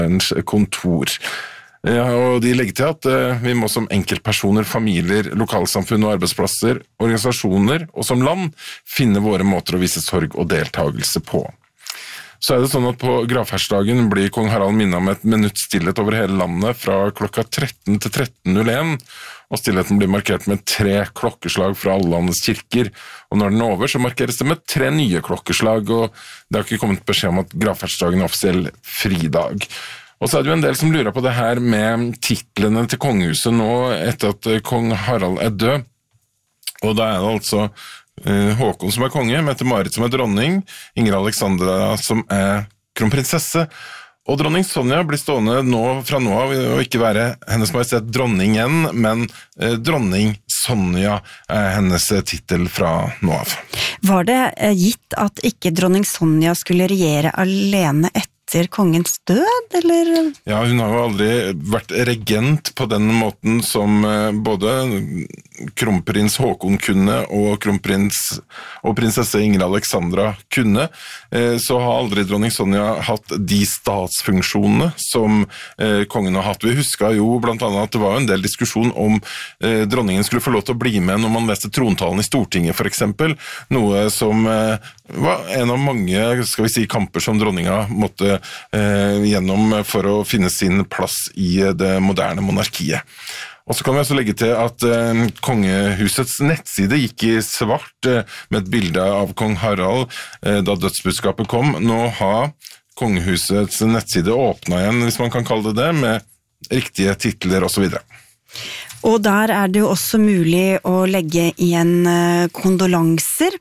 kontor. Ja, og de legger til at vi må som enkeltpersoner, familier, lokalsamfunn og arbeidsplasser, organisasjoner og som land finne våre måter å vise sorg og deltagelse på. Så det sånn at på gravferdsdagen blir kong Harald minnet om et minutt stillhet over hele landet fra klokka 13 til 13.01, og stillheten blir markert med 3 klokkeslag fra alle landets kirker, og når den er over så markeres det med 3 nye klokkeslag, og det har ikke kommet beskjed om at gravferdsdagen er offisiell fridag. Og så det jo en del som lurer på det her med titlene til kongehuset nå etter at kong Harald er død, og da det altså Håkon som konge, Mette-Marit som dronning, Ingrid Alexandra som kronprinsesse, og dronning Sonja blir stående fra nå av å ikke være hennes majestet dronningen, men dronning Sonja hennes titel fra nå av. Var det gitt at ikke dronning Sonja skulle regjere alene etter kongens død, eller? Ja, hun har jo aldri vært regent på den måten som både kronprins Håkon kunne og kronprins og prinsesse Ingrid Alexandra kunne, så har aldri dronning Sonja hatt de statsfunksjonene som kongen har hatt. Vi husker jo blant annet at det var en del diskusjon om dronningen skulle få lov til å bli med når man leste trontalen i Stortinget for eksempel, noe som var en av mange, skal vi si, kamper som dronninga måtte gjennom for å finne sin plass i det moderne monarkiet. Og så kan vi også legge til at kongehusets nettside gikk i svart med et bilde av kong Harald da dødsbudskapet kom. Nå har kongehusets nettside åpnet igjen, hvis man kan kalle det, med riktige titler og så videre. Og der det jo også mulig å legge igjen kondolanser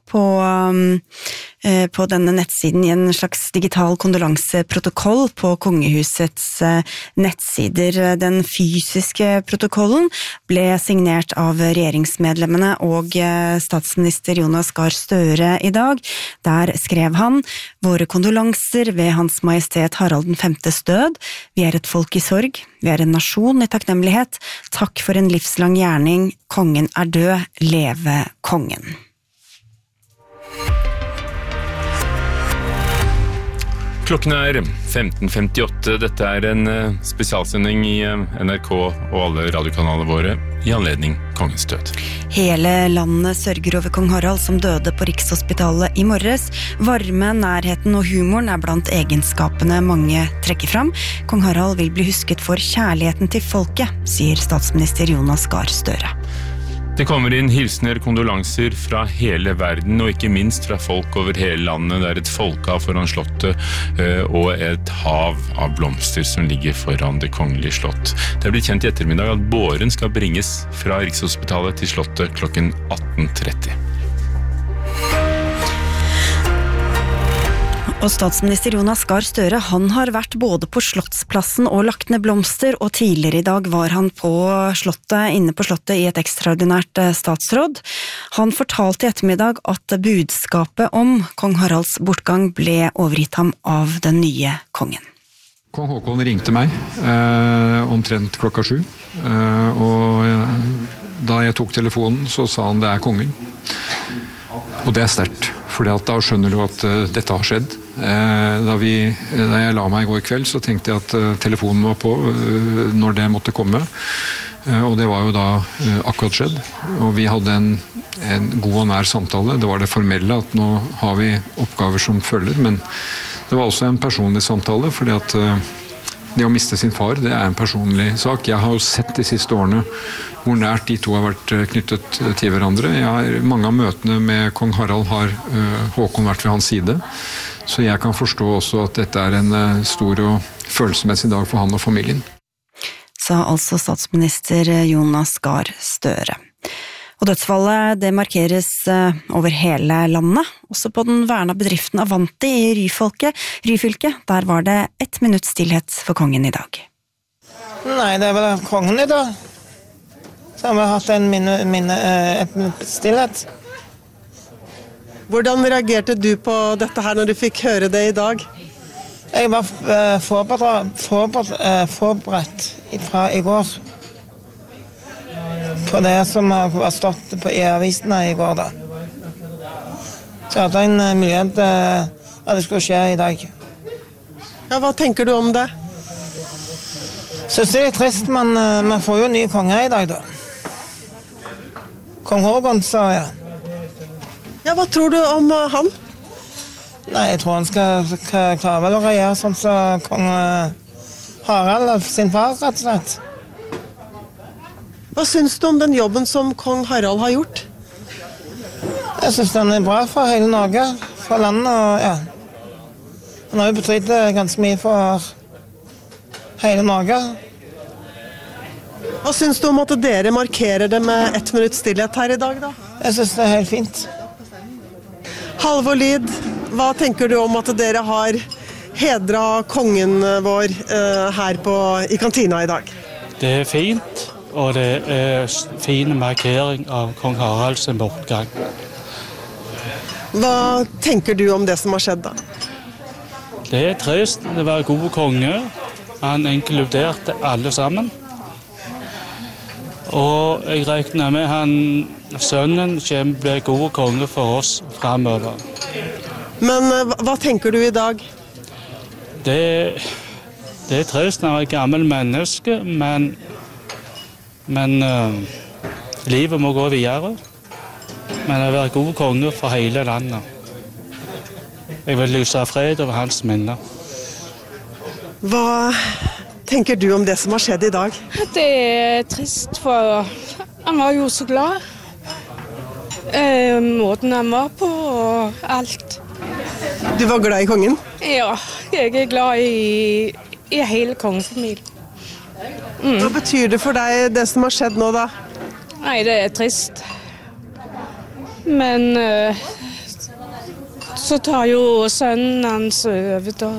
på denne nettsiden i en slags digital kondolanseprotokoll på kongehusets nettsider. Den fysiske protokollen ble signert av regjeringsmedlemmene og statsminister Jonas Gahr Støre i dag. Der skrev han: «Våre kondolanser ved Hans Majestet Harald den 5.s død. Vi et folk i sorg. Vi en nasjon i takknemlighet. Takk for en livslang gjerning. Kongen død. Leve kongen.» Klokken 15:58. Dette en spesialsending i NRK og alle radiokanaler våre i anledning kongens død. Hele landet sørger over kong Harald som døde på Rikshospitalet i morges. Varme, nærheten og humoren blant egenskapene mange trekker fram. Kong Harald vil bli husket for kjærligheten til folket, sier statsminister Jonas Gahr Støre. Det kommer inn hilsener, kondolanser fra hele verden, og ikke minst fra folk over hele landet. Det et folkehav foran slottet, og et hav av blomster som ligger foran det kongelige slott. Det blitt kjent i ettermiddag at båren skal bringes fra Rikshospitalet til slottet klokken 18:30. Og statsminister Jonas Gahr Støre, han har vært både på Slottsplassen og lagt ned blomster, og tidligere i dag var han på slottet, inne på slottet i et ekstraordinært statsråd. Han fortalte i ettermiddag at budskapet om kong Haralds bortgang ble overgitt ham av den nye kongen. Kong Håkon ringte meg omtrent klokka 7, og da jeg tok telefonen så sa han det kongen. Og det sterkt, for da skjønner du at dette har skjedd. Da jeg la meg i går kveld, så tenkte jeg at telefonen var på når det måtte komme. Og det var jo da akkurat skjedd. Og vi hadde en god og nær samtale. Det var det formelle at nå har vi oppgaver som følger, men det var også en personlig samtale, fordi at det å miste sin far, det en personlig sak. Jeg har jo sett de siste årene hvor nært de to har vært knyttet til hverandre. Mange av møtene med kong Harald har Håkon vært ved hans side, så jeg kan forstå også at dette en stor og følelsesmessig dag for han og familien. Sa altså statsminister Jonas Gahr Støre. Og dødsfallet det markeres over hele landet, også på den verna bedriften Avanti i Ryfylke. Der var det 1 minutts stillhet for kongen i dag. Nei, det vel kongen i dag. Så har vi hatt et minutts stillhet. Hvordan reagerte du på dette her når du fikk høre det i dag? Jeg var forberedt fra i går. På det som har stått på e-avisene i går da. Så jeg hadde en mulighet at det skulle skje i dag. Ja, hva tenker du om det? Synes det trist, men man får jo en ny konge I dag, da. Kong Håkon, så ja. Ja, hva tror du om han? Nei, jeg tror han skal klare vel å regjere sånn som kong Harald sin far, rett og slett. Hva synes du om den jobben som kong Harald har gjort? Jeg synes den bra for hele Norge, for landet, og ja. Han har jo betydd ganske mye for hele Norge. Hva synes du om at dere markerer det med 1 minutts stillhet her I dag, da? Jeg synes det helt fint. Halvor Lid, hva tenker du om at dere har hedret kongen vår her I kantina I dag? Det fint, og det fin markering av kong Haralds bortgang. Hva tenker du om det som har skjedd da? Det trist, det var god konge. Han inkluderte alle sammen. Og jeg regner med sønnen kommer bli god konge for oss fremover. Men hva tenker du I dag? Det trist når jeg gammel menneske, men livet må gå videre. Men jeg vil være god konge for hele landet. Jeg vil lyse fred over hans minner. Hva tenker du om det som har skjedd I dag? Det trist, for han var jo så glad. Måten han var på og alt. Du var glad I kongen? Ja, jeg glad I hele kongefamilien. Hva betyr det for deg, det som har skjedd nå da? Nei, det trist. Men så tar jo sønnen hans over da.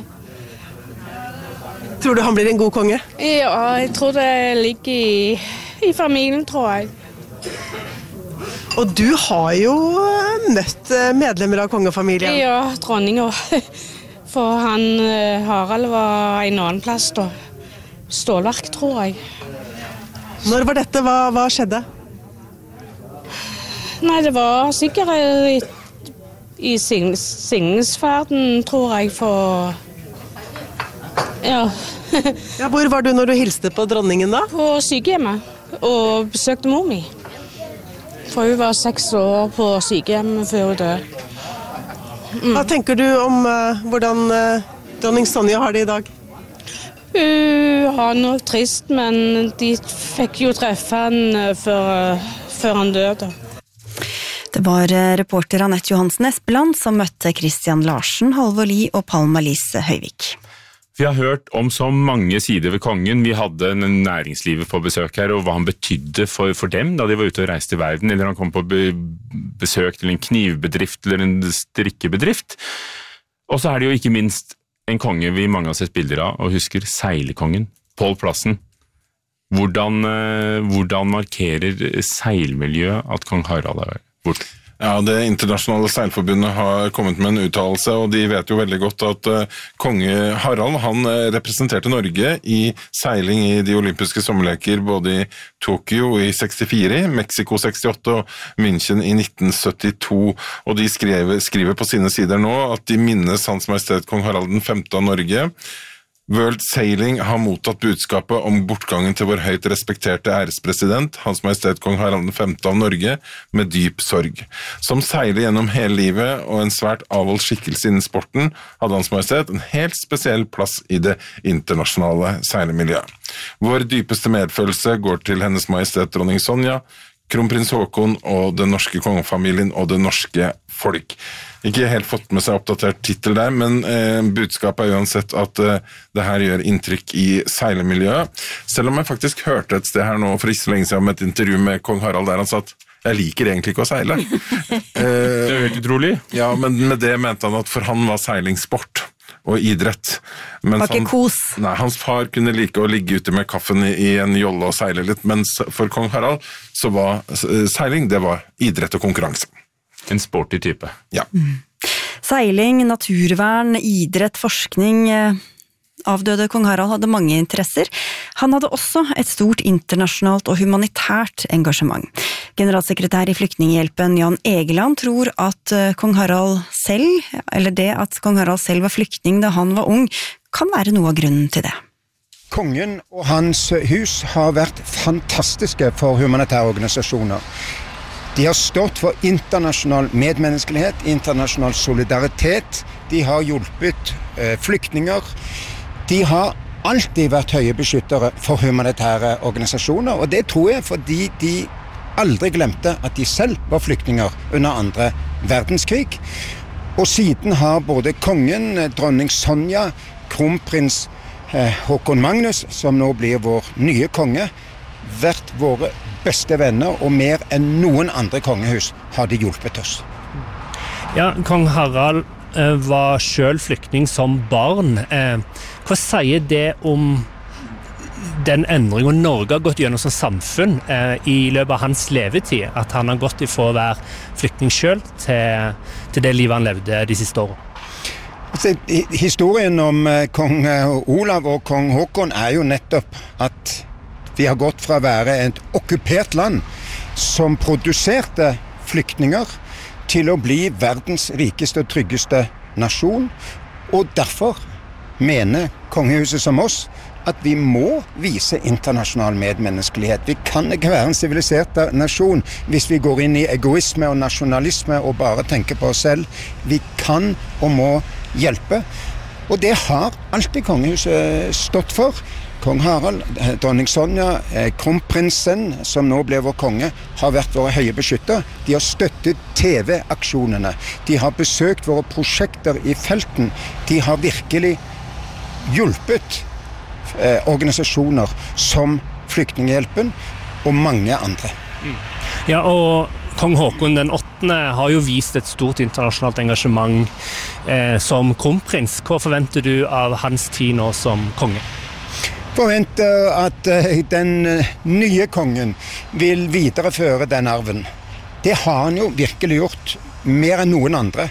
Tror du han blir en god konge? Ja, jeg tror det ligger I familien, tror jeg. Og du har jo møtt medlemmer av kongefamilien. Ja, dronninger. For han Harald var en annen plass da. Stålverk, tror jeg. Når var dette? Hva skjedde? Nei, det var sikkert I signingsferden, tror jeg, for... Ja. Ja, hvor var du når du hilste på dronningen da? På sykehjemmet, og besøkte mor mi. For hun var 6 år på sykehjemmet før hun døde. Hva tenker du om hvordan dronning Sonja har det I dag? Hun har nok trist, men de fikk jo treffe han før han døde. Det var reporter Annette Johansen Espeland som møtte Christian Larsen, Halvor Lie og Palma-Lise Høyvik. Vi har hørt om så mange sider ved kongen. Vi hadde næringslivet på besøk her, og hva han betydde for dem da de var ute og reiste I verden, eller han kom på besøk til en knivbedrift eller en strikkebedrift. Og så det jo ikke minst en konge vi mange har sett bilder av, og husker seilekongen, Pål Plassen. Hvordan markerer seilmiljøet at kong Harald borte? Ja, det internasjonale seilforbundet har kommet med en uttalelse, og de vet jo veldig godt at konge Harald, han representerte Norge I seiling I de olympiske sommerleker både I Tokyo I 64, Mexico 68 og München I 1972, og de skriver på sine sider nå at de minnes Hans Majestet Kong Harald den 5. av Norge. World Sailing har mottatt budskapet om bortgangen til vår høyt respekterte ærespresident, Hans Majestet Kong Harald den 5. av Norge, med dyp sorg. Som seiler gjennom hele livet og en svært avholdt skikkelse innen sporten, hadde Hans Majestet en helt spesiell plass I det internasjonale seilemiljøet. Vår dypeste medfølelse går til Hennes Majestet Dronning Sonja, kronprins Håkon og den norske kongefamilien og det norske folk. Ikke helt fått med seg oppdatert titel der, men budskapet uansett at det her gjør inntrykk I seilemiljøet. Selv om jeg faktisk hørte et sted her nå for ikke så lenge siden om et intervju med kong Harald der han sa at jeg liker egentlig ikke å seile. Det helt utrolig. Ja, men med det mente han at for han var seilingsport og idrett. Men hans far kunne like å ligge ute med kaffen I en jolle og seile litt, mens for kong Harald så var seiling, det var idrett og konkurranse. En sporty type. Ja. Seiling, naturvern, idrett, forskning. Avdøde kong Harald hadde mange interesser. Han hadde også et stort internasjonalt og humanitært engasjement. Generalsekretær I Flyktninghjelpen Jan Egeland tror at kong Harald selv, eller det at kong Harald selv var flyktning da han var ung, kan være noe av grunnen til det. Kongen og hans hus har vært fantastiske for humanitære organisasjoner. De har stått for internasjonal medmenneskelighet, internasjonal solidaritet. De har hjulpet flyktninger. De har alltid vært høye beskyttere for humanitære organisasjoner, og det tror jeg fordi de aldri glemte at de selv var flyktninger under andre verdenskrig. Og siden har både kongen, dronning Sonja, kronprins Håkon Magnus, som nå blir vår nye konge, vært våre beste venner, og mer enn noen andre kongehus har de hjulpet oss. Ja, kong Harald var selv flyktning som barn. Hva sier det om den endringen Norge har gått gjennom som samfunn i løpet av hans levetid, at han har gått ifra å være flyktning selv til det livet han levde de siste årene? Historien om kong Olav og kong Håkon er jo nettopp at vi har gått fra å være et okkupert land som produserte flyktninger til å bli verdens rikeste og tryggeste nasjon, og derfor mener kongehuset som oss at vi må vise internasjonal medmenneskelighet. Vi kan ikke være en sivilisert nasjon hvis vi går inn i egoisme og nasjonalisme og bare tenker på oss selv. Vi kan og må hjelpe, og det har alltid kongehuset stått for. Kong Harald, dronning Sonja, kronprinsen, som nå ble vår konge, har vært våre høye beskytter. De har støttet TV-aksjonene. De har besøkt våre prosjekter i felten. De har virkelig hjulpet organisasjoner som Flyktninghjelpen og mange andre. Ja, og kong Håkon den 8. har jo vist et stort internasjonalt engasjement som kronprins. Hva forventer du av hans tid nå som konge? Forventer at den nye kongen vil videreføre den arven. Det har han jo virkelig gjort, mer enn noen andre.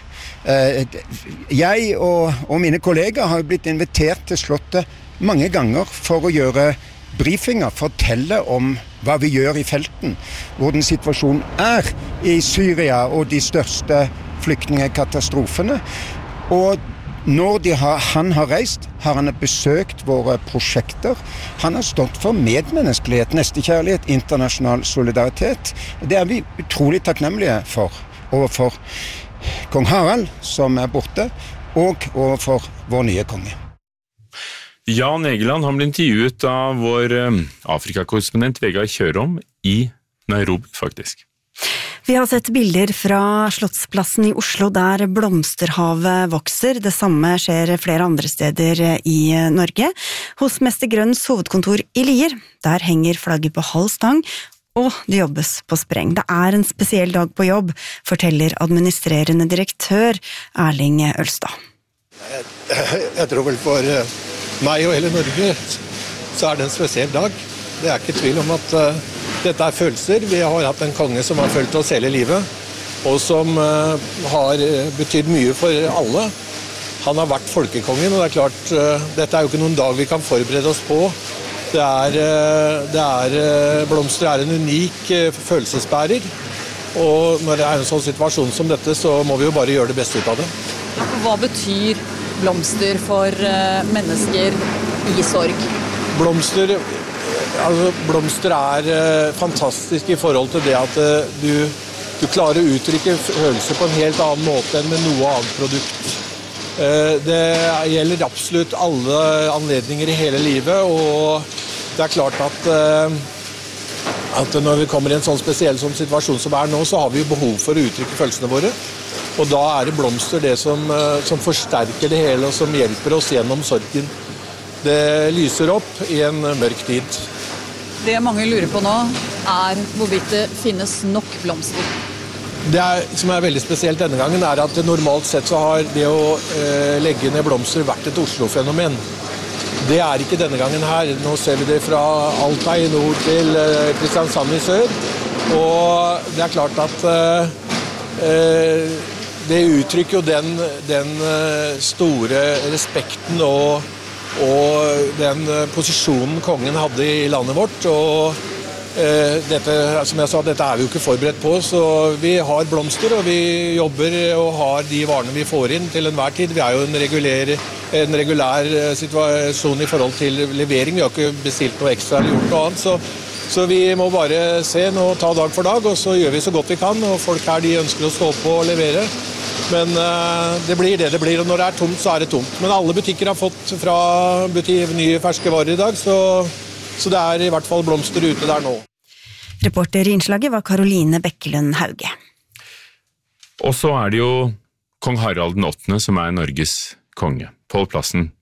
Jeg og mine kolleger har blitt invitert til Slottet mange ganger for å gjøre briefinger, fortelle om hva vi gjør i felten, hvordan situasjonen er i Syria og de største flyktningkatastrofene. Og når han har reist, har han besøkt våre prosjekter. Han har stått for medmenneskelighet, nestekjærlighet, internasjonal solidaritet. Det er vi utrolig takknemlige for, overfor kong Harald, som er borte, og overfor vår nye konge. Jan Egeland, han ble intervjuet av vår Afrikakorrespondent Vegard Kjørom i Nairobi, faktisk. Vi har sett bilder fra Slottsplassen i Oslo der blomsterhavet vokser. Det samme skjer flere andre steder i Norge. Hos Mester Grønns hovedkontor i Lier, der henger flagget på halv stang, og det jobbes på spreng. Det er en spesiell dag på jobb, forteller administrerende direktør Erling Ølstad. Jeg tror vel for meg og hele Norge så er det en spesiell dag. Det er ikke tvil om at dette er følelser. Vi har hatt en konge som har fulgt oss hele livet, og som har betydd mye for alle. Han har vært folkekongen, og det er klart, dette er jo ikke noen dag vi kan forberede oss på. Blomster er en unik følelsesbærer, og når det er en sånn situasjon som dette, så må vi jo bare gjøre det beste ut av det. Hva betyr blomster for mennesker i sorg? Blomster er fantastisk i forhold til det at du klarer å uttrykke følelser på en helt annen måte enn med noe annet produkt. Det gjelder absolutt alle anledninger i hele livet, og det er klart at når vi kommer i en sånn spesiell situasjon som er nå, så har vi behov for å uttrykke følelsene våre. Og da er det blomster det som forsterker det hele, og som hjelper oss gjennom sorgen. Det lyser opp i en mørk tid. Det mange lurer på nå er hvorvidt det finnes nok blomster. Det som er veldig spesielt denne gangen er at normalt sett så har det å legge ned blomster vært et Oslo-fenomen. Det er ikke denne gangen her. Nå ser vi det fra Alta i nord til Kristiansand i sør. Og det er klart at det uttrykker jo den store respekten og den posisjonen kongen hadde i landet vårt. Og dette, som jeg sa, dette er vi jo ikke forberedt på, så vi har blomster, og vi jobber og har de varene vi får inn til enhver tid. Vi er jo en regulær en regulær situasjon i forhold til levering. Vi har ikke bestilt noe ekstra eller gjort noe annet, så vi må bare se nå, ta dag for dag, og så gjør vi så godt vi kan, og folk her de ønsker å stå på og levere. Men det blir, og når det er tomt, så er det tomt. Men alle butikker har fått fra nye ferske varer i dag, så det er i hvert fall blomster ute der nå. Reporter i innslaget var Karoline Bekkelund Hauge. Og så er det jo kong Harald den 8. som er Norges konge, Pål Plassen.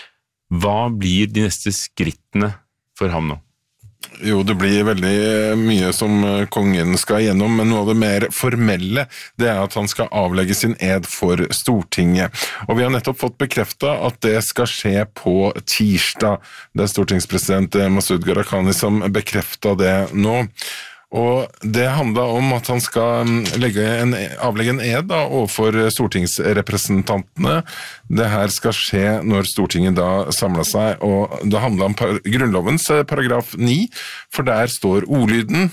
Hva blir de neste skrittene for ham nå? Jo, det blir veldig mye som kongen skal gjennom, men noe av det mer formelle, det er at han skal avlegge sin ed for Stortinget. Og vi har nettopp fått bekreftet at det skal skje på tirsdag. Det er stortingspresident Masud Gharahkhani som bekreftet det nå. Og det handler om at han skal avlegge en ed overfor stortingsrepresentantene. Det her skal skje når Stortinget da samler seg, og det handler om Grunnlovens paragraf 9, for der står ordlyden: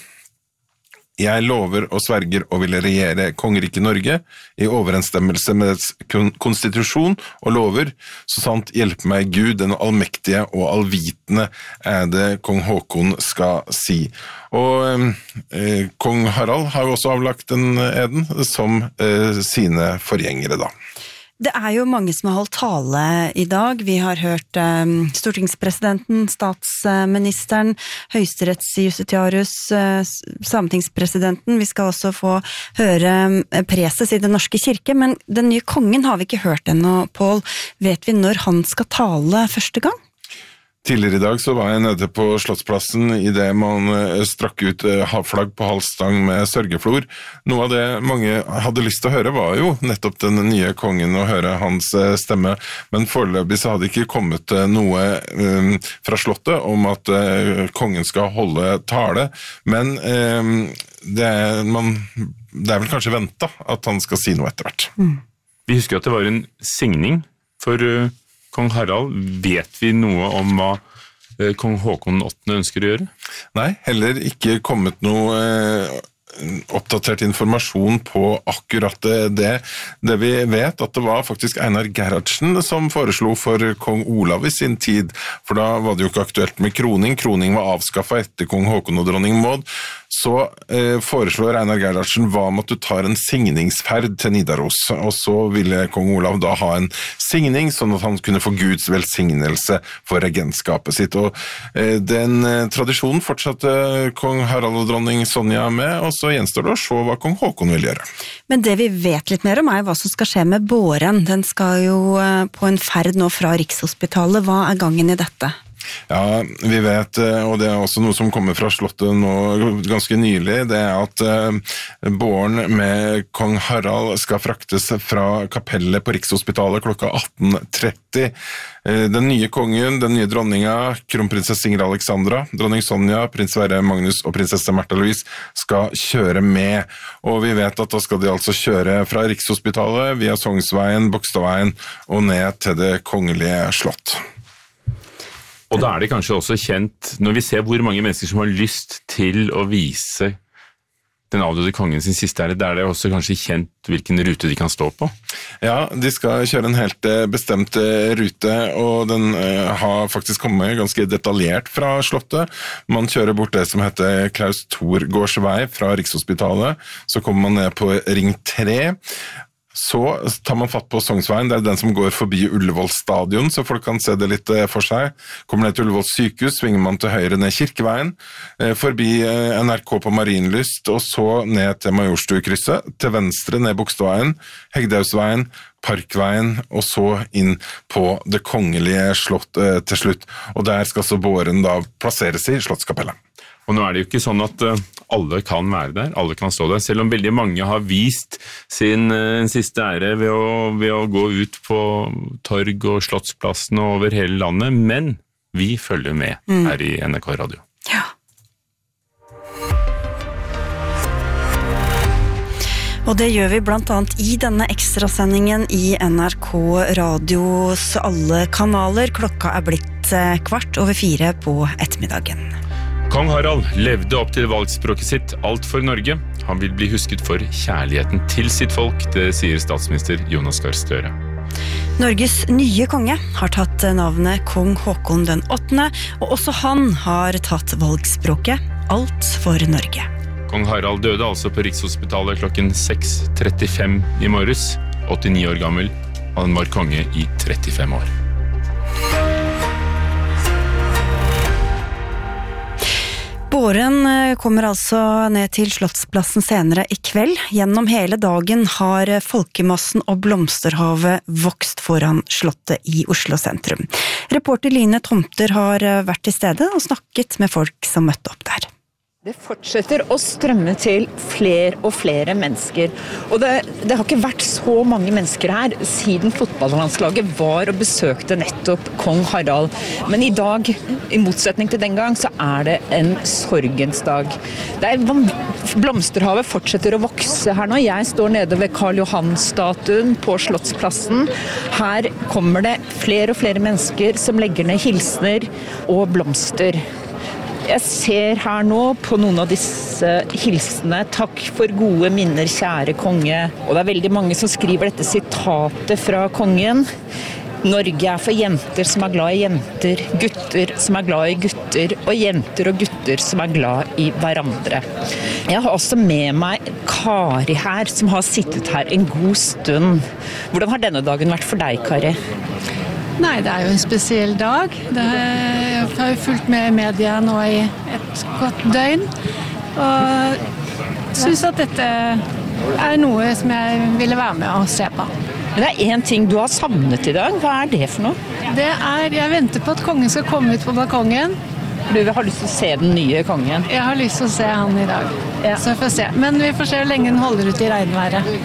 Jeg lover og sverger å ville regjere kongeriket Norge i overensstemmelse med dets konstitusjon og lover, så sant hjelpe meg Gud, den allmektige og allvitende, er det kong Håkon skal si. Og kong Harald har jo også avlagt den eden som sine forgjengere da. Det er jo mange som har holdt tale i dag. Vi har hørt stortingspresidenten, statsministeren, høyesterettsjustitiarius, sametingspresidenten. Vi skal også få høre preses i Den norske kirke, men den nye kongen har vi ikke hørt ennå, Pål. Vet vi når han skal tale første gang? Tidligere i dag så var jeg nede på Slottsplassen i det man strakk ut flagg på halvstang med sørgeflor. Noe av det mange hadde lyst til å høre var jo nettopp den nye kongen og høre hans stemme, men foreløpig så hadde ikke kommet noe fra slottet om at kongen skal holde tale, men det er vel kanskje ventet at han skal si noe etter hvert. Vi husker at det var en signing for kong Harald. Vet vi noe om hva kong Håkon 8. ønsker å gjøre? Nei, heller ikke kommet noe oppdatert informasjon på akkurat det. Det vi vet at det var faktisk Einar Gerhardsen som foreslo for kong Olav i sin tid, for da var det jo ikke aktuelt med kroning. Kroning var avskaffet etter kong Håkon og dronning Maud. Så foreslår Einar Gerhardsen hva om at du tar en signingsferd til Nidaros, og så ville kong Olav da ha en signing, sånn at han kunne få Guds velsignelse for regentskapet sitt. Og den tradisjonen fortsatte kong Harald og dronning Sonja med, og så gjenstår det å se hva kong Håkon vil gjøre. Men det vi vet litt mer om er hva som skal skje med båren. Den skal jo på en ferd nå fra Rikshospitalet. Hva er gangen i dette? Ja, vi vet, og det er også noe som kommer fra slottet nå ganske nylig, det er at båren med kong Harald skal fraktes fra kapellet på Rikshospitalet klokka 18:30. Den nye kongen, den nye dronninga, kronprinsesse Ingrid Alexandra, dronning Sonja, prins Sverre Magnus og prinsesse Märtha Louise skal kjøre med. Og vi vet at da skal de altså kjøre fra Rikshospitalet via Sognsveien, Bogstadveien og ned til det kongelige slott. Og da er det kanskje også kjent, når vi ser hvor mange mennesker som har lyst til å vise den avdøde kongen sin siste ære, der er det også kanskje kjent hvilken rute de kan stå på? Ja, de skal kjøre en helt bestemt rute, og den har faktisk kommet ganske detaljert fra slottet. Man kjører bort det som heter Klaus Thorgårds vei fra Rikshospitalet, så kommer man ned på Ring 3, så tar man fatt på Sognsveien, det er den som går forbi Ullevål stadion, så folk kan se det litt for seg. Kommer ned til Ullevål sykehus, svinger man til høyre ned Kirkeveien, forbi NRK på Marienlyst, og så ned til Majorstuekrysset, til venstre ned Bogstadveien, Hegdehaugsveien, Parkveien, og så inn på det kongelige slott til slutt. Og der skal så båren da plasseres i Slottskapellet. Og nå er det jo ikke sånn at alle kan være der, alle kan stå der, selv om veldig mange har vist sin siste ære ved å gå ut på torg og Slottsplassen og over hele landet, men vi følger med her i NRK Radio. Ja. Og det gjør vi blant annet i denne ekstrasendingen i NRK Radios alle kanaler. Klokka er blitt 3:15 på ettermiddagen. Kong Harald levde opp til valgspråket sitt Alt for Norge. Han vil bli husket for kjærligheten til sitt folk, det sier statsminister Jonas Gahr Støre. Norges nye konge har tatt navnet Kong Håkon den 8., og også han har tatt valgspråket Alt for Norge. Kong Harald døde altså på Rikshospitalet klokken 6:35 i morges, 89 år gammel. Han var konge i 35 år. Båren kommer altså ned til Slottsplassen senere i kveld. Gjennom hele dagen har folkemassen og blomsterhavet vokst foran Slottet i Oslo sentrum. Reporter Line Tomter har vært til stede og snakket med folk som møtte opp der. Det fortsetter å strømme til flere og flere mennesker. Og det har ikke vært så mange mennesker her siden fotballlandslaget var og besøkte nettopp kong Harald. Men i dag, i motsetning til den gang, så er det en sorgens dag. Blomsterhavet fortsetter å vokse her nå. Jeg står nede ved Karl Johan-statuen på Slottsplassen. Her kommer det flere og flere mennesker som legger ned hilsener og blomster. Jeg ser her nå på noen av disse hilsene. Takk for gode minner, kjære konge. Og det er veldig mange som skriver dette sitatet fra kongen. Norge er for jenter som er glad i jenter, gutter som er glad i gutter, og jenter og gutter som er glad i hverandre. Jeg har også med meg Kari her, som har sittet her en god stund. Hvordan har denne dagen vært for deg, Kari? Nei, det er jo en spesiell dag. Jeg har jo fulgt med i media nå i et godt døgn, og synes at dette er noe som jeg ville være med og se på. Men det er en ting du har savnet i dag. Hva er det for noe? Jeg venter på at kongen skal komme ut på balkongen. Du har lyst til å se den nye kongen? Jeg har lyst til å se han i dag, så vi får se. Men vi får se hvor lenge den holder ut i regnværet.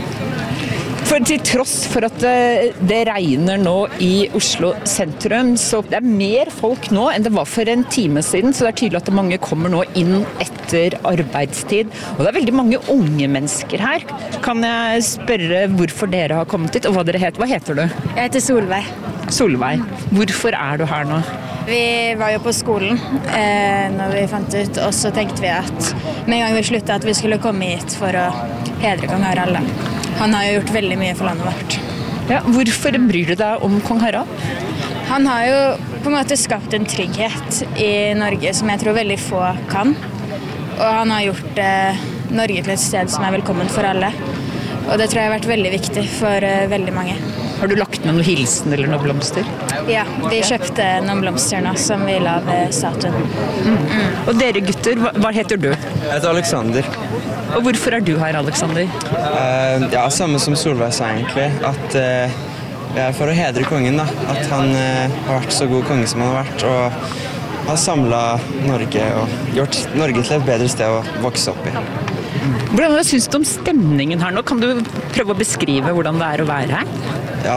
For til tross for at det regner nå i Oslo sentrum, så det er mer folk nå enn det var for en time siden, så det er tydelig at mange kommer nå inn etter arbeidstid. Og det er veldig mange unge mennesker her. Kan jeg spørre hvorfor dere har kommet hit, og hva dere heter? Hva heter du? Jeg heter Solveig. Solveig. Hvorfor er du her nå? Vi var jo på skolen når vi fant ut, og så tenkte vi at med en gang vi sluttet at vi skulle komme hit for å hedre kong Harald. Han har jo gjort veldig mye for landet vårt. Ja, hvorfor bryr du deg om kong Harald? Han har jo på en måte skapt en trygghet i Norge som jeg tror veldig få kan. Og han har gjort Norge til et sted som er velkommen for alle. Og det tror jeg har vært veldig viktig for veldig mange. Har du lagt med noen hilsen eller noen blomster? Ja, vi kjøpte noen blomster nå som vi la ved statuen. Og dere gutter, hva heter du? Jeg heter Alexander. Og hvorfor er du her, Alexander? Samme som Solveig sa egentlig, at vi er for å hedre kongen da. At han har vært så god konge som han har vært, og har samlet Norge og gjort Norge til et bedre sted å vokse opp i. Hvordan synes du om stemningen her nå? Kan du prøve å beskrive hvordan det er å være her? Ja,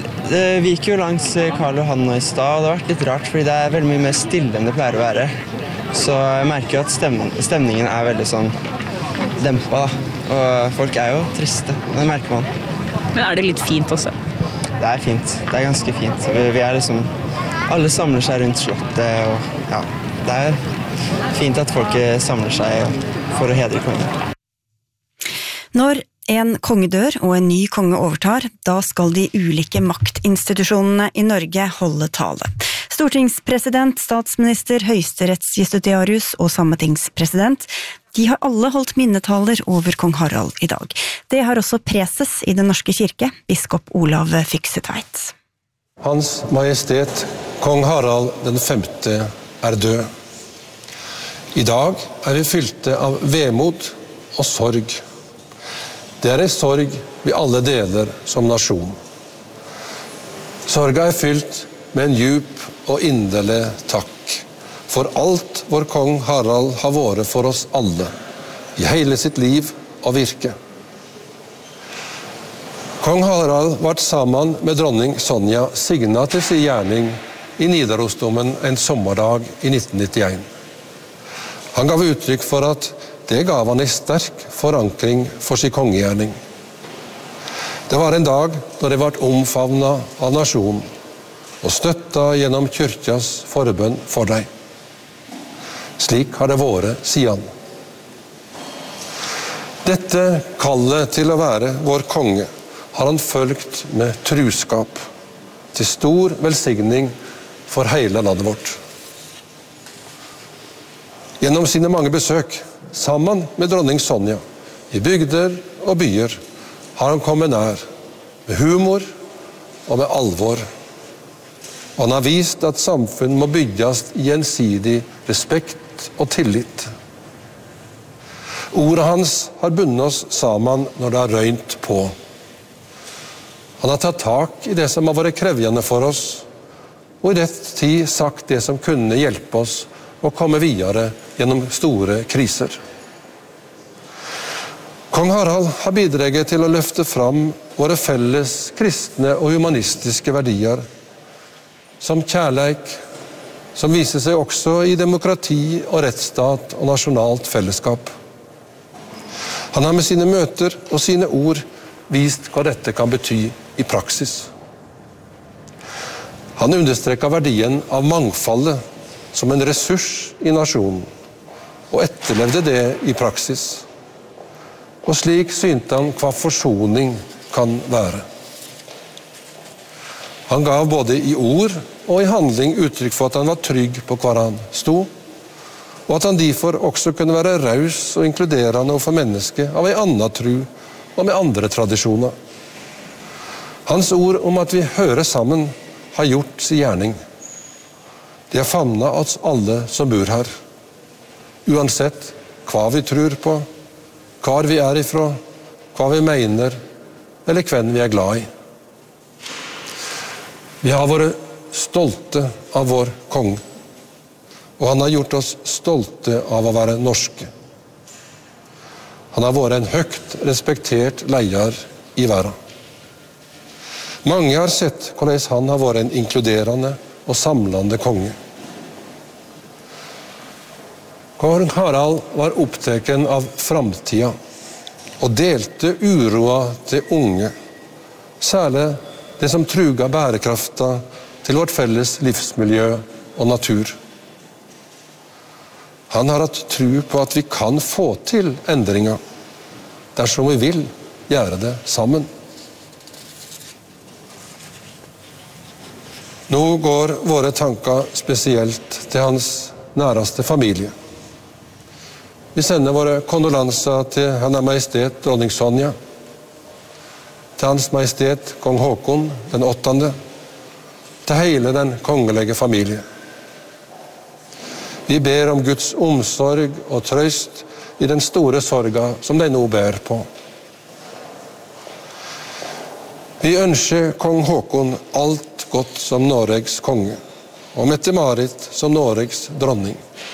vi gikk jo langs Karl Johan nå i stad, og det har vært litt rart, fordi det er veldig mye mer stille enn det pleier å være. Så jeg merker jo at stemningen er veldig sånn dempet da, og folk er jo triste, det merker man. Men er det litt fint også? Det er fint, det er ganske fint. Vi er liksom, alle samler seg rundt slottet, og ja, det er fint at folk samler seg for å hedre kongen. Når en konge dør og en ny konge overtar, da skal de ulike maktinstitusjonene i Norge holde tale. Stortingspresident, statsminister, høyesterettsjustitiarius og sametingspresident, de har alle holdt minnetaler over kong Harald i dag. Det har også preses i Den norske kirke, biskop Olav Fyksetveit. Hans Majestet, kong Harald den 5. er død. I dag er vi fylte av vemod og sorg. Det er en sorg vi alle deler som nasjon. Sorga er fylt med en djup og inderlig takk for alt vår kong Harald har vært for oss alle, i hele sitt liv og virke. Kong Harald ble sammen med dronning Sonja signet til sin gjerning i Nidarosdomen en sommerdag i 1991. Han gav uttrykk for at det gav han en sterk forankring for sin kongegjerning. Det var en dag da det ble omfavnet av nasjonen og støttet gjennom kyrkjas forbønn for deg. Slik har det vært siden. Dette kallet til å være vår konge har han følgt med truskap. til stor velsigning for hele landet vårt. Gjennom sine mange besøk, sammen med dronning Sonja, i bygder og byer, har han kommet nær, med humor og med alvor. Og han har vist at samfunn må bygges i gjensidig respekt og tillit. Ordet hans har bundet oss sammen når det har røynt på. Han har tatt tak i det som har vært krevjende for oss, og i rett tid sagt det som kunne hjelpe oss å komme videre gjennom store kriser. Kong Harald har bidraget til å løfte fram våre felles kristne og humanistiske verdier, som kjærleik, som viser seg også i demokrati og rettsstat og nasjonalt fellesskap. Han har med sine møter og sine ord vist hva dette kan bety i praksis. Han understreker verdien av mangfoldet som en ressurs i nasjonen, og etterlevde det i praksis. Og slik synte han hva forsoning kan være. Han gav både i ord og i handling uttrykk for at han var trygg på hvor han sto, og at han derfor også kunne være raus og inkluderende overfor mennesket av en annen tro og med andre tradisjoner. Hans ord om at vi hører sammen har gjort sin gjerning. Det har famnet oss alle som bor her, uansett hva vi tror på, hvor vi er ifra, hva vi mener, eller hvem vi er glad i. Vi har vært stolte av vår konge, og han har gjort oss stolte av å være norske. Han har vært en høyt respektert leder i verden. Mange har sett hvordan han har vært en inkluderende og samlende konge. Kong Harald var opptatt av framtida og delte uroa til unge, særlig det som truga bærekrafta til vårt felles livsmiljø og natur. Han har hatt tro på at vi kan få til endringer dersom vi vil gjøre det sammen. Nå går våre tanker spesielt til hans næreste familie. Vi sender våre kondolanser til Hennes Majestet dronning Sonja, til Hans Majestet kong Håkon den 8., til hele den kongelige familie. Vi ber om Guds omsorg og trøst i den store sorga som de nå bærer på. Vi ønsker kong Håkon alt godt som Norges konge, og Mette-Marit som Norges dronning.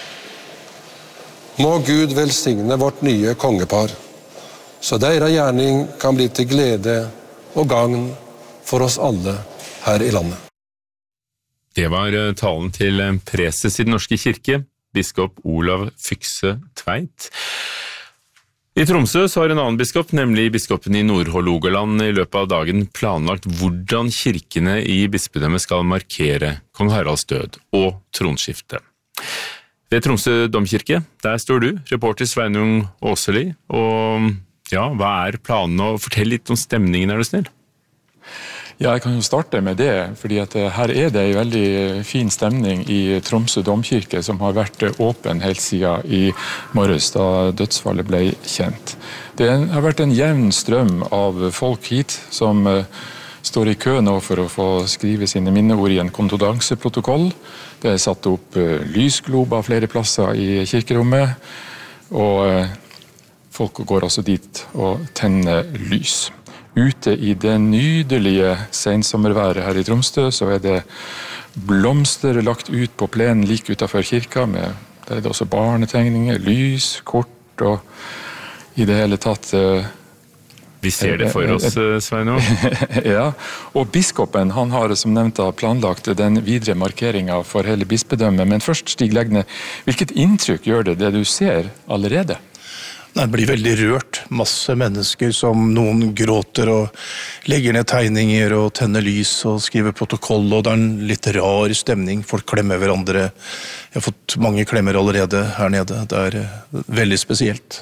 Må Gud velsigne vårt nye kongepar, så deres gjerning kan bli til glede og gagn for oss alle her i landet. Det var talen til preses i Den norske kirke, biskop Olav Fykse Tveit. I Tromsø så har en annen biskop, nemlig biskopen i Nordhordland, i løpet av dagen planlagt hvordan kirkene i bispedømmet skal markere kong Haralds død og tronskifte. Ved Tromsø domkirke, der står du, reporter Sveinung Åseli, og ja, hva er planene? Og fortell litt om stemningen, er du snill? Ja, jeg kan jo starte med det, fordi at her er det en veldig fin stemning i Tromsø domkirke, som har vært åpen helt siden i morges, da dødsfallet ble kjent. Det har vært en jevn strøm av folk hit, som står i kø nå for å få skrive sine minneord i en kondolanseprotokoll. Det er satt opp lysglober flere plasser i kirkerommet, og folk går også dit og tenner lys. Ute i det nydelige sensommerværet her i Tromsø, så er det blomster lagt ut på plenen like utenfor kirka, der er det også barnetegninger, lys, kort og i det hele tatt... Vi ser det for oss, Sveinung. Ja, og biskopen, han har som nevnt planlagt den videre markeringen for hele bispedømmet, men først Stig Legne, hvilket inntrykk gjør det du ser allerede? Jeg blir veldig rørt. Masse mennesker som noen gråter og legger ned tegninger og tenner lys og skriver protokoll, og det er en litt rar stemning. Folk klemmer hverandre. Jeg har fått mange klemmer allerede her nede. Det er veldig spesielt.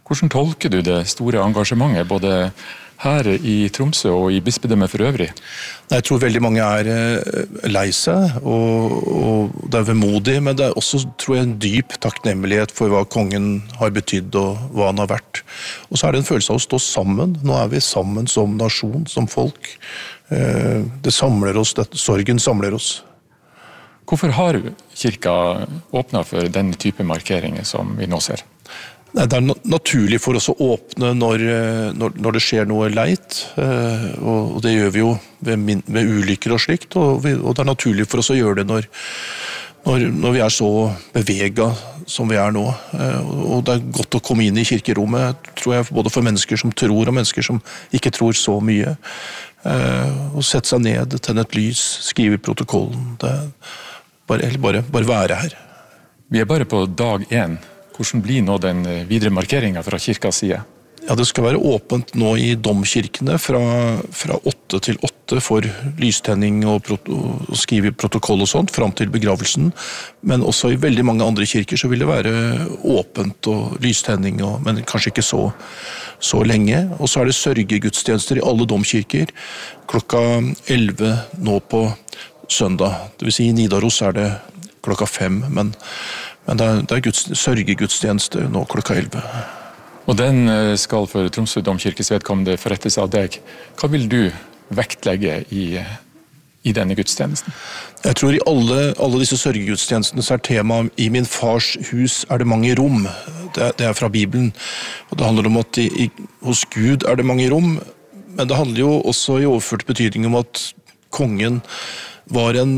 Hvordan tolker du det store engasjementet, både her i Tromsø og i bispedømmet for øvrig? Jeg tror veldig mange lei seg, og det vemodig, men det også, tror jeg, en dyp takknemlighet for hva kongen har betydd og hva han har vært. Og så det en følelse av å stå sammen. Nå vi sammen som nasjon, som folk. Det samler oss, sorgen samler oss. Hvorfor har kirka åpnet for denne type markeringer som vi nå ser? Det naturlig for oss å åpne når det skjer noe leit, og det gjør vi jo ved ulykker og slikt, og det naturlig for oss å gjøre det når vi så beveget som vi nå. Og det godt å komme inn i kirkerommet, tror jeg, både for mennesker som tror og mennesker som ikke tror så mye. Og sette seg ned, tenne et lys, skrive i protokollen, bare være her. Vi bare på dag 1. Hvordan blir nå den videre markeringen fra kirkas side? Ja, det skal være åpent nå i domkirkene fra 8 til 8 for lystenning og skrive protokoll og sånt, frem til begravelsen. Men også i veldig mange andre kirker så vil det være åpent og lystenning, men kanskje ikke så lenge. Og så det sørgegudstjenester i alle domkirker klokka 11 nå på søndag. Det vil si i Nidaros det klokka 5, men det sørgegudstjeneste nå klokka 11. Og den skal for Tromsø domkirkes vedkommende forrettes av deg. Hva vil du vektlegge i denne gudstjenesten? Jeg tror i alle disse sørgegudstjenestene så tema i min fars hus det mange rom. Det fra Bibelen. Og det handler om at hos Gud det mange rom, men det handler jo også i overført betydning om at kongen var en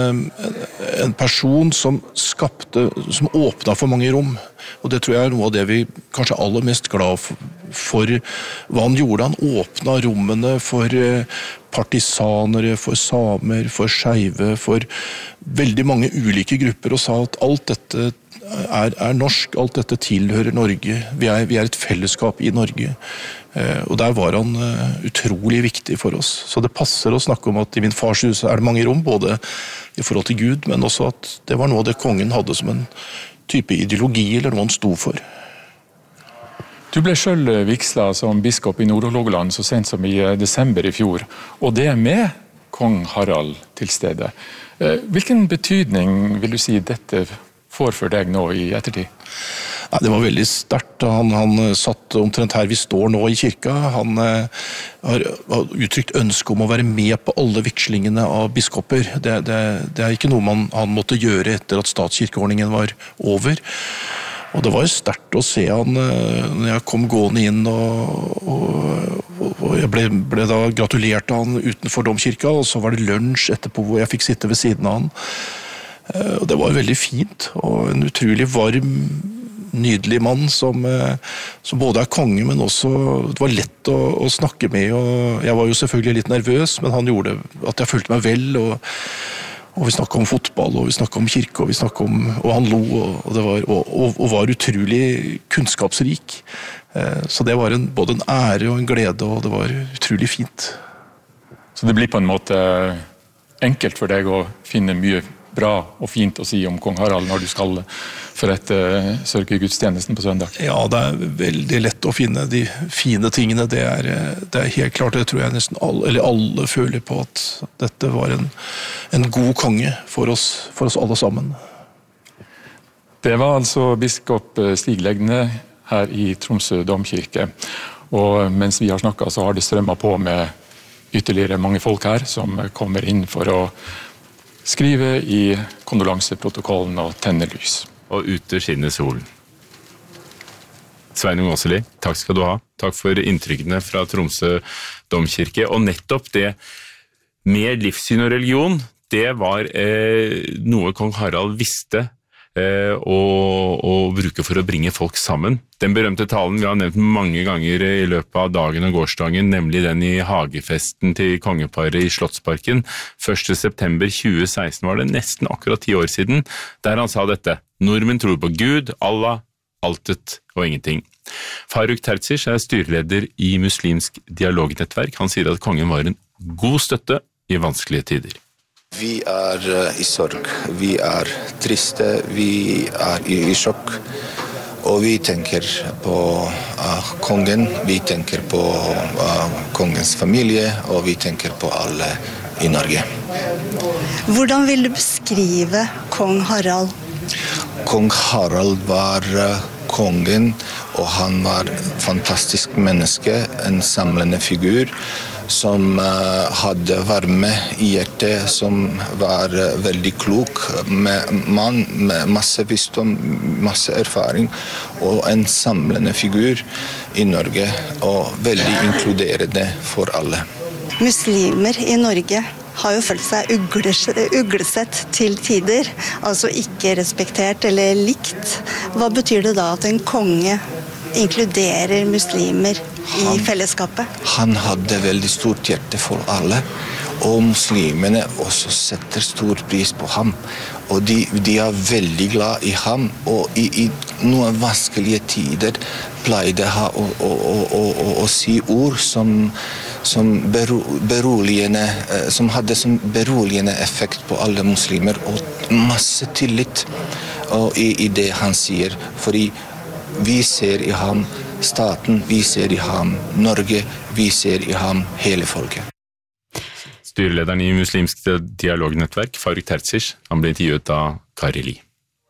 person som åpnet for mange rom. Og det tror jeg noe av det vi kanskje aller mest glad for hva han gjorde. Han åpnet rommene for partisanere, for samer, for skeive, for veldig mange ulike grupper, og sa at alt dette norsk, alt dette tilhører Norge. Vi et fellesskap i Norge. Og der var han utrolig viktig for oss. Så det passer å snakke om at i min fars hus det mange rom, både i forhold til Gud, men også at det var noe det kongen hadde som en type ideologi, eller noe han sto for. Du ble selv vigslet som biskop i Nord-Hålogaland så sent som i desember i fjor, og det med kong Harald til stede. Hvilken betydning vil du si dette får for deg nå i ettertid? Ja, det var veldig sterkt. Han satt omtrent her vi står nå i kirka. Han har uttrykt ønske om å være med på alle vekslingene av biskoper. Det ikke noe han måtte gjøre etter at statskirkeordningen var over. Og det var jo sterkt å se han når jeg kom gående inn, og jeg ble da gratulert av han utenfor domkirka, og så var det lunsj etterpå hvor jeg fikk sitte ved siden av han. Og det var veldig fint, og en utrolig varm, nydelig mann som både konge, men også det var lett å snakke med, og jeg var jo selvfølgelig litt nervøs, men han gjorde at jeg følte meg vel, og vi snakket om fotball, og vi snakket om kirke, og han lo, og var utrolig kunnskapsrik. Så det var både en ære og en glede, og det var utrolig fint. Så det blir på en måte enkelt for deg å finne mye bra og fint å si om kong Harald når du skal forrette sørgegudstjenesten på søndag? Ja, det veldig lett å finne de fine tingene. Det helt klart, det tror jeg nesten alle føler på at dette var en god konge for oss alle sammen. Det var altså biskop Stig Legne her i Tromsø domkirke. Og mens vi har snakket så har det strømmet på med ytterligere mange folk her som kommer inn for å skrive i kondolanseprotokollen og tenne lys. Og ute skinner solen. Sveinung Åseli, takk skal du ha. Takk for inntrykkene fra Tromsø domkirke. Og nettopp det med livssyn og religion, det var noe kong Harald visste å bruke for å bringe folk sammen. Den berømte talen vi har nevnt mange ganger i løpet av dagen og gårsdagen, nemlig den i hagefesten til kongeparet i Slottsparken. 1. september 2016 var det nesten akkurat 10 år siden, der han sa dette: Nordmenn tror på Gud, Allah, altet og ingenting. Faruk Terzic styreleder i Muslimsk dialognettverk. Han sier at kongen var en god støtte i vanskelige tider. Vi i sorg, vi triste, vi i sjokk. Og vi tenker på kongen, vi tenker på kongens familie, og vi tenker på alle i Norge. Hvordan vil du beskrive kong Harald? Kong Harald var kongen, og han var fantastisk menneske, en samlende figur, som hadde varme i hjertet, som var veldig klok, mann med masse visdom, masse erfaring, og en samlende figur i Norge, og veldig inkluderende for alle. Muslimer i Norge har jo følt seg uglesett til tider, altså ikke respektert eller likt. Hva betyr det da at en konge inkluderer muslimer i fellesskapet? Han hadde veldig stort hjerte for alle, og muslimene også setter stor pris på ham. Og de veldig glad i ham, og i noen vanskelige tider pleide han å si ord som beroligende, som hadde som beroligende effekt på alle muslimer, og masse tillit i det han sier, fordi vi ser i ham staten, vi ser i ham Norge, vi ser i ham hele folket. Styrelederen i Muslimsk dialognettverk, Faruk Terzic, han ble intervjuet av Kari Li.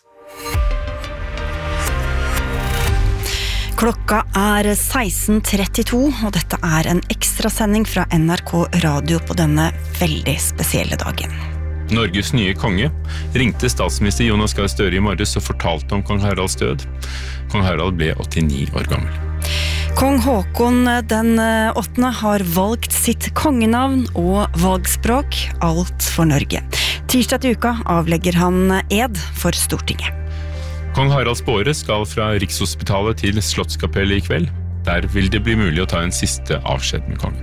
Klokka 16:32, og dette en ekstrasending fra NRK Radio på denne veldig spesielle dagen. Norges nye konge ringte statsminister Jonas Gahr Støre i morges og fortalte om kong Haralds død. Kong Harald ble 89 år gammel. Kong Håkon den 8. har valgt sitt kongenavn og valgspråk, alt for Norge. Tirsdag til uka avlegger han ed for Stortinget. Kong Haralds båre skal fra Rikshospitalet til Slottskapellet i kveld. Der vil det bli mulig å ta en siste avskjed med kongen.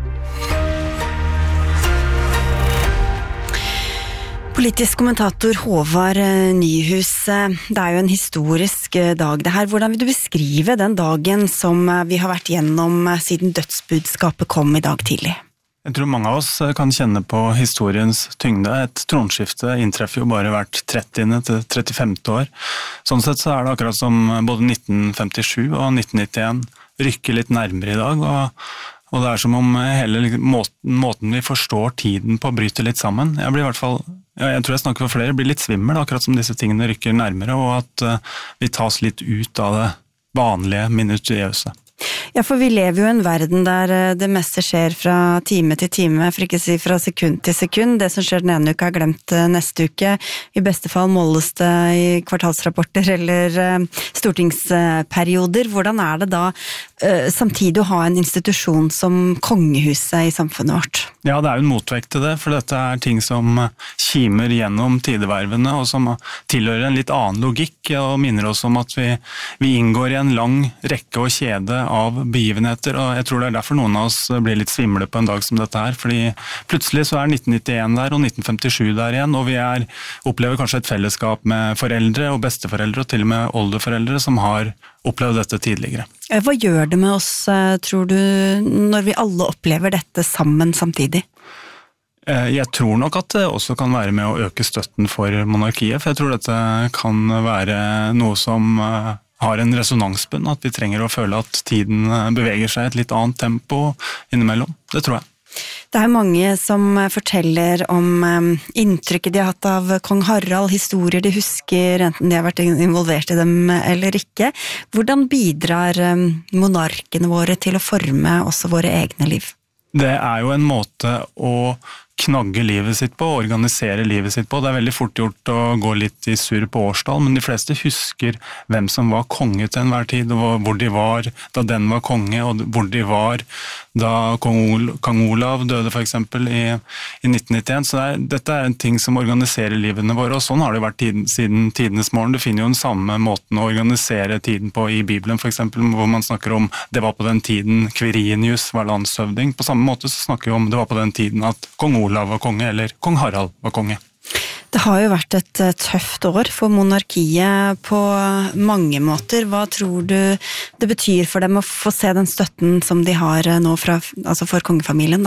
Politisk kommentator Håvard Nyhus, det jo en historisk dag det her. Hvordan vil du beskrive den dagen som vi har vært gjennom siden dødsbudskapet kom i dag tidlig? Jeg tror mange av oss kan kjenne på historiens tyngde. Et tronskifte inntreffer jo bare hvert 30. til 35. år. Sånn sett så det akkurat som både 1957 og 1991 rykker litt nærmere i dag, og det som om hele måten vi forstår tiden på bryter litt sammen. Jeg blir i hvert fall, jeg tror jeg snakker for flere, blir litt svimmel, akkurat som disse tingene rykker nærmere, og at vi tas litt ut av det vanlige minutiøse. Ja, for vi lever jo i en verden der det meste skjer fra time til time, for ikke å si fra sekund til sekund. Det som skjer den ene uka glemt neste uke. I beste fall måles det i kvartalsrapporter eller stortingsperioder. Hvordan det da samtidig å ha en institusjon som kongehuset i samfunnet vårt? Ja, det jo en motvekt til det, for dette ting som kimer gjennom tidevervene, og som tilhører en litt annen logikk, og minner oss om at vi inngår i en lang rekke og kjede av begivenheter, og jeg tror det derfor noen av oss blir litt svimle på en dag som dette her, fordi plutselig så 1991 der, og 1957 der igjen, og vi opplever kanskje et fellesskap med foreldre og besteforeldre, og til og med oldeforeldre som har opplevd dette tidligere. Hva gjør det med oss, tror du, når vi alle opplever dette sammen samtidig? Jeg tror nok at det også kan være med å øke støtten for monarkiet, for jeg tror dette kan være noe som har en resonansbunn, at vi trenger å føle at tiden beveger seg i et litt annet tempo innimellom. Det tror jeg. Det mange som forteller om inntrykket de har hatt av kong Harald, historier de husker, enten de har vært involvert i dem eller ikke. Hvordan bidrar monarkene våre til å forme også våre egne liv? Det jo en måte å knagge livet sitt på, organisere livet sitt på. Det veldig fort gjort å gå litt i surr på årstall, men de fleste husker hvem som var konge til enhver tid, og hvor de var da den var konge, og hvor de var da kong Olav døde for eksempel i 1991. Så dette en ting som organiserer livene våre, og sånn har det vært siden tidenes morgen. Du finner jo den samme måten å organisere tiden på i Bibelen for eksempel, hvor man snakker om det var på den tiden Quirinius var landshøvding. På samme måte så snakker vi om det var på den tiden at kong Olav var konge, eller kong Harald var konge. Det har jo vært et tøft år for monarkiet på mange måter. Hva tror du det betyr for dem å få se den støtten som de har nå for kongefamilien da?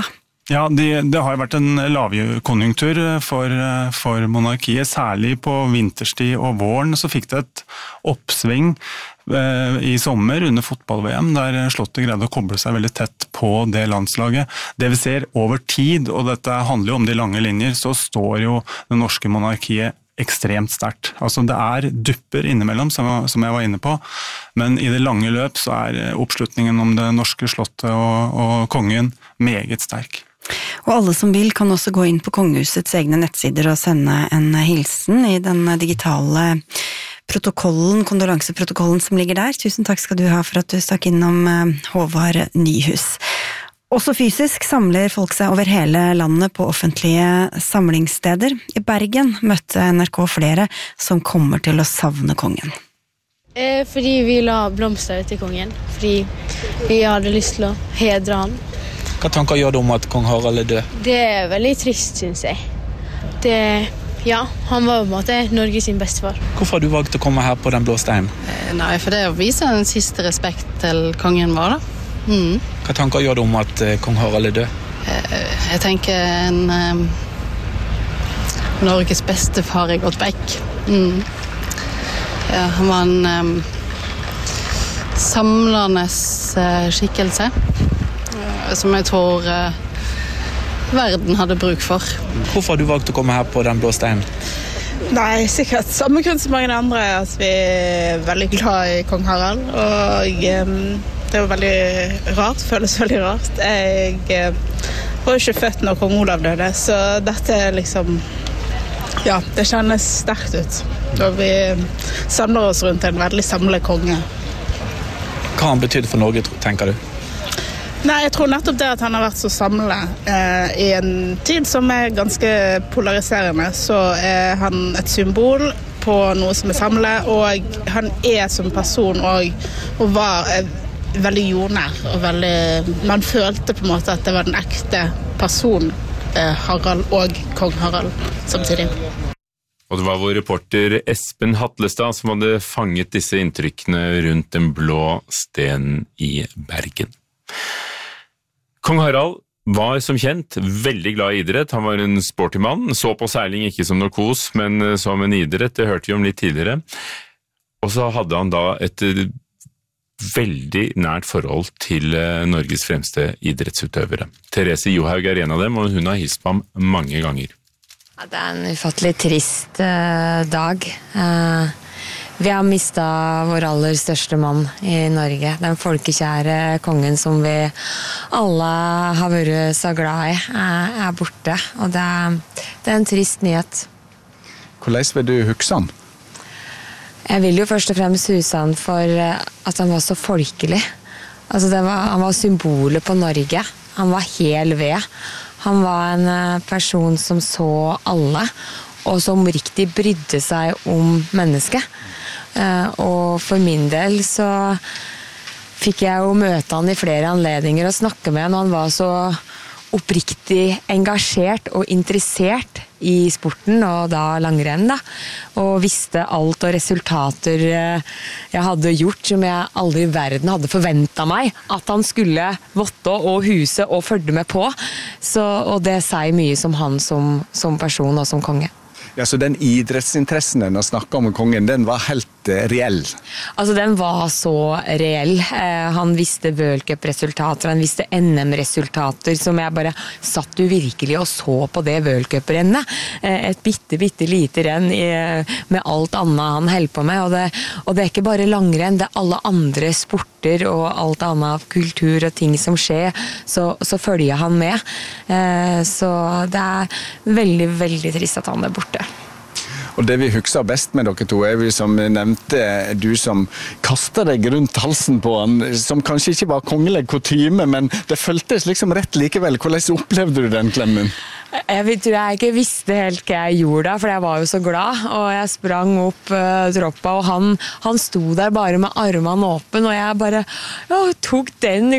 Ja, det har jo vært en lavkonjunktur for monarkiet, særlig på vinterstid og våren, så fikk det et oppsving i sommer under fotball-VM, der Slottet greide å koble seg veldig tett på det landslaget. Det vi ser over tid, og dette handler jo om de lange linjer, så står jo det norske monarkiet ekstremt sterkt. Altså det dupper innimellom, som jeg var inne på, men i det lange løp så oppslutningen om det norske slottet og kongen meget sterk. Og alle som vil kan også gå inn på kongehusets egne nettsider og sende en hilsen i den digitale protokollen, kondolanseprotokollen som ligger der. Tusen takk skal du ha for at du stakk innom, Håvard Nyhus. Også fysisk samler folk seg over hele landet på offentlige samlingssteder. I Bergen møtte NRK flere som kommer til å savne kongen. Fordi vi la blomster til kongen, fordi vi hadde lyst til å hedre han. Hva tanker gjør du om at kong Harald død? Det veldig trist, synes jeg. Han var på en måte Norges sin bestefar. Hvorfor har du valgt å komme her på den blå steinen? Nei, for det å vise en siste respekt til kongen vår, da. Hva tanker gjør du om at kong Harald død? Jeg tenker Norges bestefar gått vekk. Han var en samlende skikkelse, som jeg tror verden hadde bruk for. Hvorfor har du valgt å komme her på den blå steinen? Nei, sikkert samme grunn som mange andre, at vi veldig glad i kong Harald, og det var veldig rart, føles veldig rart. Jeg var jo ikke født når kong Olav døde, så dette liksom, det kjennes sterkt ut. Og vi samler oss rundt en veldig samlet konge. Hva han betydde for Norge, tenker du? Nei, jeg tror nettopp det at han har vært så samlet i en tid som ganske polariserende, så han et symbol på noe som samlet, og han som person og var veldig jordnær, og man følte på en måte at det var den ekte person, Harald og kong Harald samtidig. Og det var vår reporter Espen Hatlestad som hadde fanget disse inntrykkene rundt den blå stenen i Bergen. Kong Harald var som kjent veldig glad i idrett. Han var en sporty mann, så på seiling ikke som noe kos, men som en idrett, det hørte vi om litt tidligere. Og så hadde han da et veldig nært forhold til Norges fremste idrettsutøvere. Therese Johaug en av dem, og hun har hilst på ham mange ganger. Ja, det en ufattelig trist dag. Vi har mistet vår aller største mann i Norge. Den folkekjære kongen som vi alle har vært så glad i, borte. Og det en trist nyhet. Hvordan vil du huske han? Jeg vil jo først og fremst huske han for at han var så folkelig. Altså han var symbolet på Norge. Han var hel ved. Han var en person som så alle, og som riktig brydde seg om mennesket. Og for min del så fikk jeg jo møte han i flere anledninger og snakke med han, og han var så oppriktig engasjert og interessert i sporten, og da langrenn da, og visste alt og resultater jeg hadde gjort som jeg aldri i verden hadde forventet meg at han skulle votte og huse og følge med på, og det sier mye som han som person og som konge. Ja, så den idrettsinteressen den å snakke om kongen, den var helt reell? Altså, den var så reell. Han visste World Cup-resultater, han visste NM-resultater, som jeg bare satt jo virkelig og så på det World Cup-rennet. Et bitte lite renn med alt annet han holdt på med, og det ikke bare langrenn, det alle andre sporter og alt annet kultur og ting som skjer, så følger han med. Så det veldig, veldig trist at han borte. Og det vi husker best med dere to vi som nevnte, du som kastet deg rundt halsen på han, som kanskje ikke var kongelig kutyme, men det føltes liksom rett likevel. Hvordan opplevde du den klemmen? Jeg tror jeg ikke visste helt hva jeg gjorde, for jeg var jo så glad, og jeg sprang opp troppa, og han sto der bare med armene åpen, og jeg bare tok den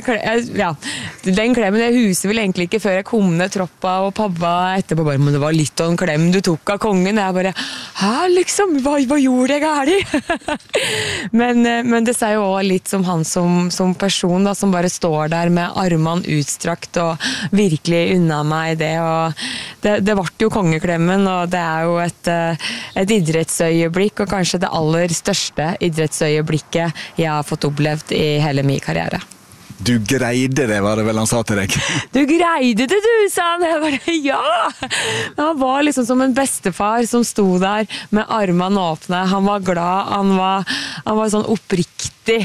den klemmen. Jeg huset vel egentlig ikke før jeg kom ned troppa, og pappa etterpå bare, men det var litt av en klem du tok av kongen. Jeg bare, liksom, hva gjorde jeg gærlig? men det sier jo også litt som han som person, da, som bare står der med armene utstrakt, og virkelig unna meg det, og det ble jo kongeklemmen, og det jo et idrettsøyeblikk, og kanskje det aller største idrettsøyeblikket jeg har fått opplevd i hele min karriere. Du greide det, var det vel han sa til deg? Du greide det, du, sa han. Jeg bare, ja! Han var liksom som en bestefar som sto der med armene åpne. Han var glad, han var sånn oppriktig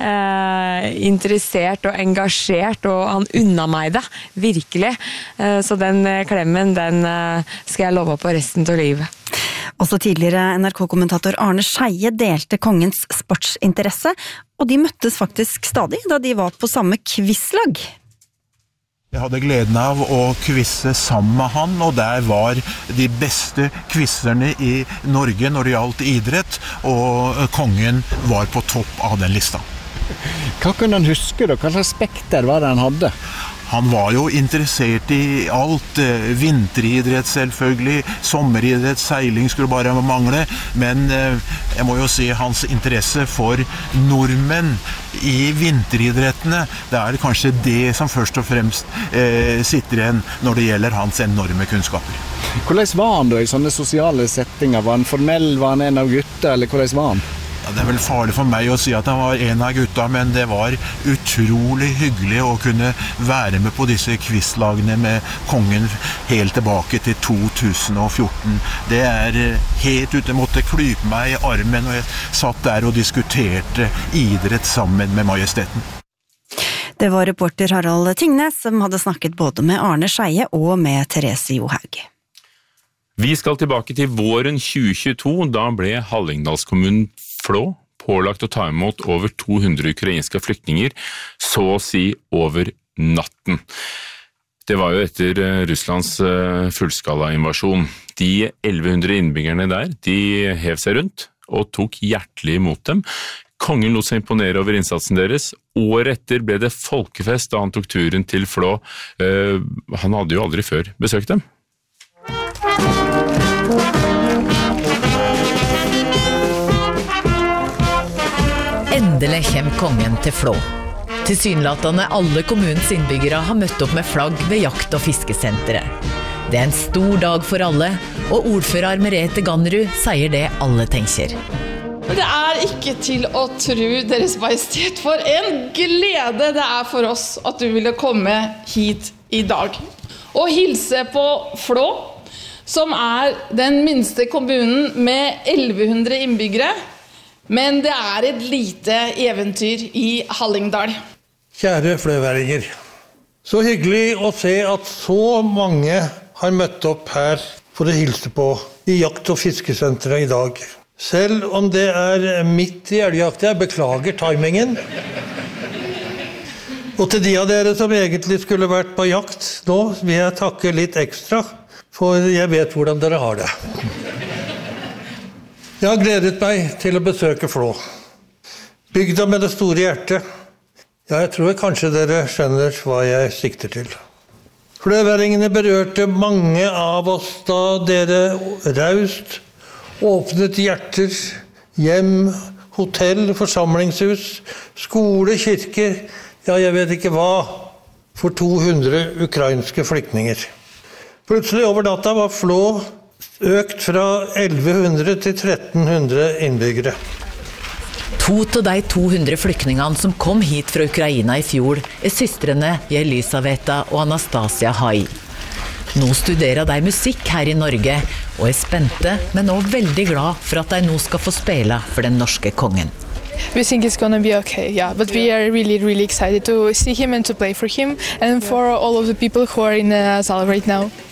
interessert og engasjert, og han unna meg det, virkelig. Så den klemmen, den skal jeg love på resten av livet. Også tidligere NRK-kommentator Arne Scheie delte kongens sportsinteresse, og de møttes faktisk stadig da de var på samme quizlag. Jeg hadde gleden av å quizze sammen med han, og der var de beste quizerne i Norge når det gjaldt idrett, og kongen var på topp av den lista. Hva kunne han huske da? Hva slags spekter var det han hadde? Han var jo interessert i alt, vinteridrett selvfølgelig, sommeridrett, seiling skulle bare mangle, men jeg må jo si hans interesse for nordmenn i vinteridrettene, det kanskje det som først og fremst sitter igjen når det gjelder hans enorme kunnskaper. Hvordan var han da i sånne sosiale settinger? Var han formell, var han en av gutta, eller hvordan var han? Ja, det vel farlig for meg å si at han var en av gutta, men det var utrolig hyggelig å kunne være med på disse quizlagene med kongen helt tilbake til 2014. Det helt ute, jeg måtte klype meg i armen, og jeg satt der og diskuterte idrett sammen med majesteten. Det var reporter Harald Tingnes som hadde snakket både med Arne Scheie og med Therese Johaug. Vi skal tilbake til våren 2022, da ble Hallingdalskommunen Flå pålagt å ta imot over 200 ukrainske flyktninger, så å si over natten. Det var jo etter Russlands fullskala-invasjon. De 1100 innbyggerne der, de hev seg rundt og tok hjertelig imot dem. Kongen lot seg imponere over innsatsen deres. Året etter ble det folkefest da han tok turen til Flå. Han hadde jo aldri før besøkt dem. Endelig kommer kongen til Flå. Tilsynelatende alle kommunens innbyggere har møtt opp med flagg ved jakt- og fiskesenteret. Det en stor dag for alle, og ordfører Merete Gannerud sier det alle tenker. Det ikke til å tro, Deres Majestet, for en glede det for oss at du ville komme hit i dag. Og hilse på Flå, som den minste kommunen med 1100 innbyggere, men det et lite eventyr i Hallingdal. Kjære fløværinger, så hyggelig å se at så mange har møtt opp her for å hilse på i jakt- og fiskesenteret i dag. Selv om det midt i elgjakt, jeg beklager timingen. Og til de av dere som egentlig skulle vært på jakt nå, vil jeg takke litt ekstra, for jeg vet hvordan dere har det. Jeg har gledet meg til å besøke Flå. Bygda med det store hjertet. Ja, jeg tror kanskje dere skjønner hva jeg sikter til. Fløværingene berørte mange av oss da dere raust åpnet hjerter, hjem, hotell, forsamlingshus, skole, kirke, ja, jeg vet ikke hva, for 200 ukrainske flyktninger. Plutselig over natta var Flå økt fra 1100 til 1300 innbyggere. To av de 200 flyktningene som kom hit fra Ukraina i fjor søstrene Jelisaveta og Anastasia Hai. Nå studerer de musikk her i Norge og spente, men også veldig glad for at de nå skal få spille for den norske kongen. We think it's going to be okay, yeah. But we are really, really excited to see him and to play for him and for all of the people who are in Sal right now.